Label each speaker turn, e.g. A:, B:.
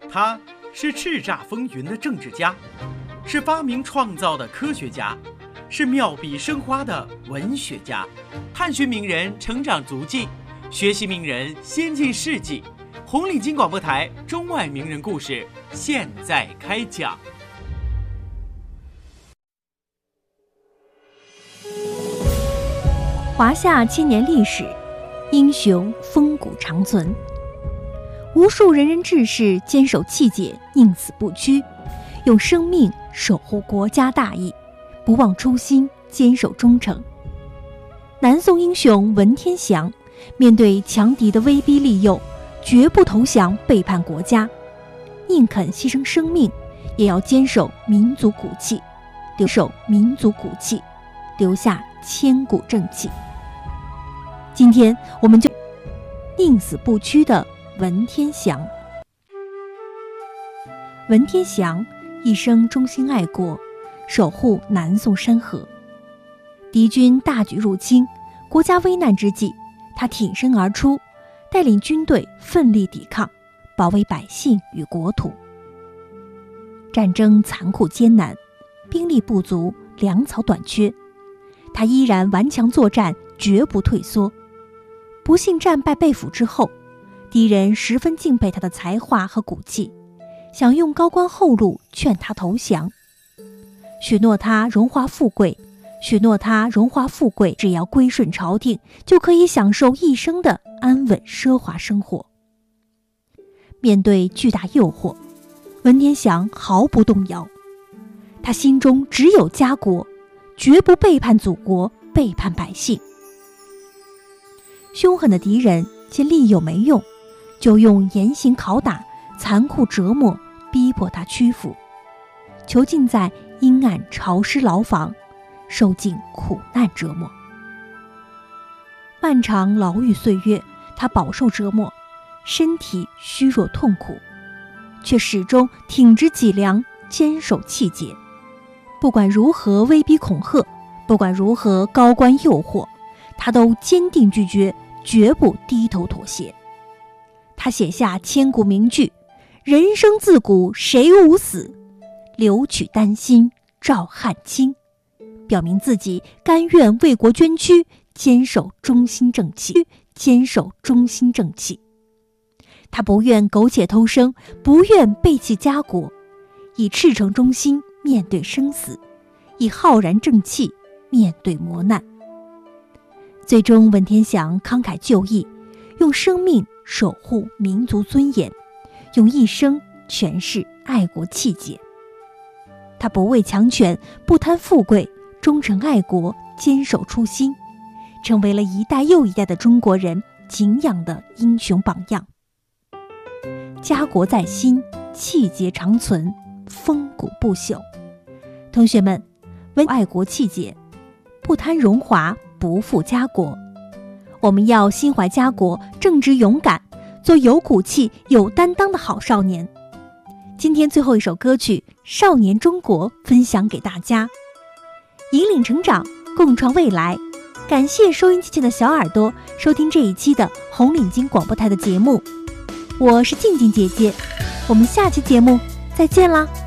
A: 他是叱咤风云的政治家，是发明创造的科学家，是妙笔生花的文学家。探寻名人成长足迹，学习名人先进事迹。红领巾广播台中外名人故事现在开讲。
B: 华夏千年历史，英雄风骨长存。无数仁人志士坚守气节，宁死不屈，用生命守护国家大义，不忘初心，坚守忠诚。南宋英雄文天祥面对强敌的威逼利诱，绝不投降背叛国家，宁肯牺牲生命，也要坚守民族骨气，留下千古正气。今天我们就宁死不屈的文天祥。文天祥一生忠心爱国，守护南宋山河。敌军大举入侵，国家危难之际，他挺身而出，带领军队奋力抵抗，保卫百姓与国土。战争残酷艰难，兵力不足，粮草短缺，他依然顽强作战，绝不退缩。不幸战败被俘之后，敌人十分敬佩他的才华和骨气，想用高官厚禄劝他投降，许诺他荣华富贵，只要归顺朝廷，就可以享受一生的安稳奢华生活。面对巨大诱惑，文天祥毫不动摇，他心中只有家国，绝不背叛祖国，背叛百姓。凶狠的敌人见利诱没用，就用严刑拷打、残酷折磨逼迫他屈服，囚禁在阴暗潮湿牢房，受尽苦难折磨。漫长牢狱岁月，他饱受折磨，身体虚弱痛苦，却始终挺直脊梁，坚守气节。不管如何威逼恐吓，不管如何高官诱惑，他都坚定拒绝，绝不低头妥协。他写下千古名句：人生自古谁无死，留取丹心照汗青，表明自己甘愿为国捐躯，坚守忠心正气。他不愿苟且偷生，不愿背弃家国，以赤诚忠心面对生死，以浩然正气面对磨难。最终文天祥慷慨就义，用生命守护民族尊严，用一生诠释爱国气节。他不畏强权，不贪富贵，忠诚爱国，坚守初心，成为了一代又一代的中国人敬仰的英雄榜样。家国在心，气节长存，风骨不朽。同学们，爱国气节，不贪荣华，不负家国。我们要心怀家国，正直勇敢，做有骨气有担当的好少年。今天最后一首歌曲《少年中国》分享给大家，引领成长，共创未来。感谢收音机前的小耳朵收听这一期的红领巾广播台的节目，我是静静姐姐，我们下期节目再见啦。